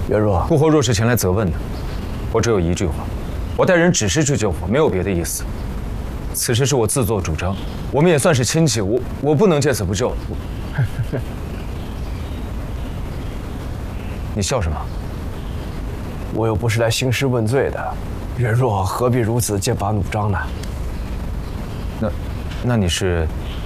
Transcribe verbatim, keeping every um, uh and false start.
元若， 顾侯若是前来责问的，我只有一句话：我带人只是去救火，没有别的意思。此事是我自作主张，我们也算是亲戚，我我不能见死不救。你笑什么？ 我又不是来兴师问罪的，元若何必如此剑拔弩张呢？ 那，那你是？